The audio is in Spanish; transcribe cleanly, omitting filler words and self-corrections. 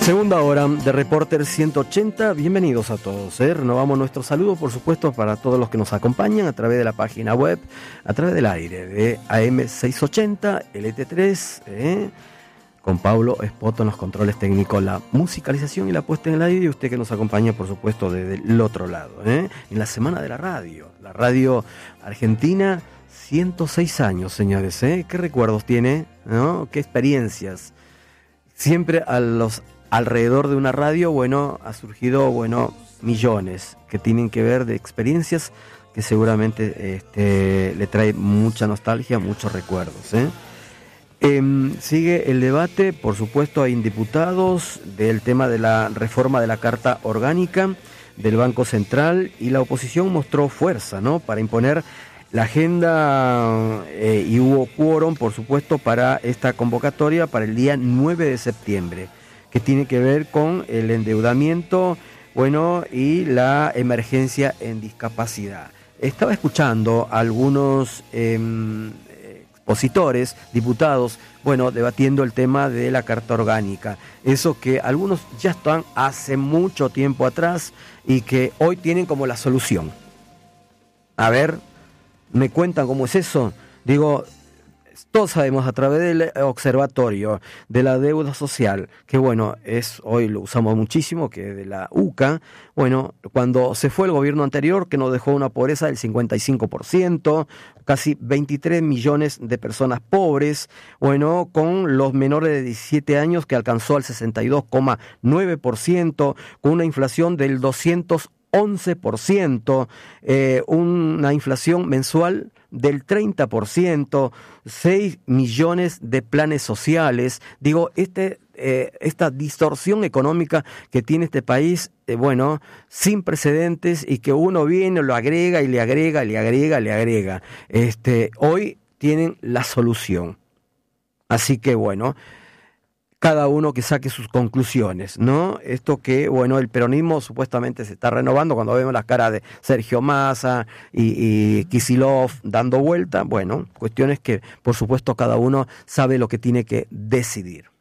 Segunda hora de Reporter 180, bienvenidos a todos. Renovamos nuestro saludo, por supuesto, para todos los que nos acompañan a través de la página web, a través del aire de AM680, LT3, con Pablo Espoto en los controles técnicos, la musicalización y la puesta en el aire, y usted que nos acompaña, por supuesto, desde el otro lado, en la Semana de la radio argentina, 106 años, señores, ¿Qué recuerdos tiene? ¿No? ¿Qué experiencias? Siempre alrededor de una radio, ha surgido, millones que tienen que ver de experiencias que seguramente le trae mucha nostalgia, muchos recuerdos, Sigue el debate, por supuesto, hay diputados del tema de la reforma de la Carta Orgánica del Banco Central, y la oposición mostró fuerza, para imponer la agenda, y hubo quórum, por supuesto, para esta convocatoria para el día 9 de septiembre, que tiene que ver con el endeudamiento, y la emergencia en discapacidad. Estaba escuchando a algunos expositores, diputados, debatiendo el tema de la Carta Orgánica. Eso que algunos ya están hace mucho tiempo atrás y que hoy tienen como la solución. A ver, me cuentan cómo es eso. Digo, todos sabemos a través del observatorio de la deuda social, que hoy lo usamos muchísimo, que de la UCA, cuando se fue el gobierno anterior, que nos dejó una pobreza del 55%, casi 23 millones de personas pobres, con los menores de 17 años que alcanzó al 62,9%, con una inflación del 211%, una inflación mensual del 30%, 6 millones de planes sociales. Digo, esta distorsión económica que tiene este país, sin precedentes, y que uno viene, lo agrega y le agrega, le agrega. Hoy tienen la solución. Así que cada uno que saque sus conclusiones, ¿no? Esto que, el peronismo supuestamente se está renovando, cuando vemos las caras de Sergio Massa y Kicillof dando vuelta, cuestiones que, por supuesto, cada uno sabe lo que tiene que decidir.